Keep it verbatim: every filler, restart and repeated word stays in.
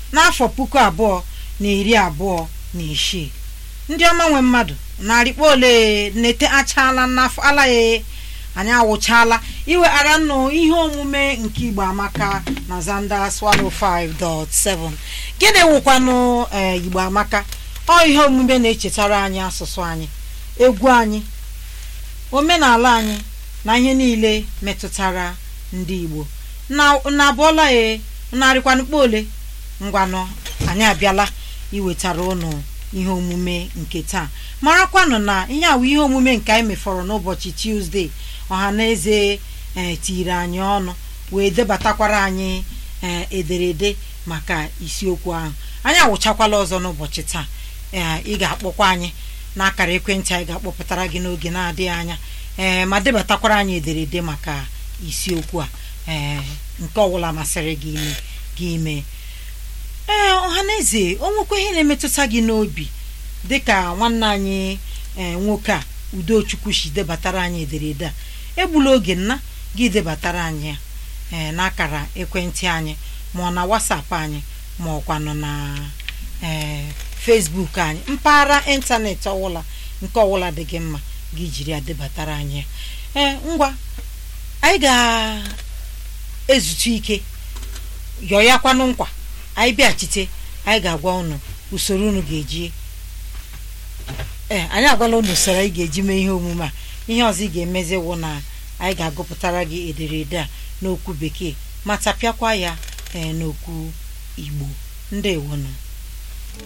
n'afọ puku abụọ na iri abụọ na isii. Ndị ọma nwe mmadụ narịkpo ole nete achala n'afọ ala ya anyị awụchala iwe ara nnụ ihe omume nke Igbo Amaka na Zanders one oh five point seven. Gịnị wụkwanụ Igbo Amaka? Ọ ihe omume na-echetara anyị asụsụ anyị, egwu anyị, omenala anyị na ihe niile metụtara ndị Igbo. Na na bọla e narịkwanụ kpole ngwanụ anyị abịala iwetara ụnụ ihe omume nke taa. Marakwanụ na ihe awụ ihe omume nke anyị mefọrọ n'ụbọchị Tuesday. Ọhaneze tiri anyị ọnụ wee debatakwara anyị ederede maka isiokwu ahụ. Anyị awụchakwala ọzọ n'ụbọchị taa. Ị ga-akpọkwa anyị n'akara ekwentị anyị ga-akpọpụtara gị n'oge na-adịghị anya ee ma debatakwara anyị ederede maka isiokwu a ee nke ọbụla masịrị gị ime gị ime. Ee ọhaneze o nwekwa ihe na-emetụta gị n'obi dịka nwanne anyị ee nwoke a Udochukwu si debatara anyị ederede a. Egbula oge nna gị debatara anyị ee n'akara ekwentị anyị ma ọ na WhatsApp anyị ma ọkwanụ na ee Facebook anyị mpaghara ịntanetị ọwụla nke ọwụla dị gị mma gị jiri ya debatara anyị. Ee ngwa anyị ga-ezute ike yọọ ya kwanụ nkwa anyị bịachite anyị ga-agwa unu usoro unu ga-eji ee anyị agwala unu usoro anyị ga-eji mee ihe omume a. Ihe ọzọ ị ga-emezi wụ na anyị ga-agụpụtara gị ederede a n'okwu Bekee ma tapịakwa ya ee n'okwu Igbo. Ndewonu.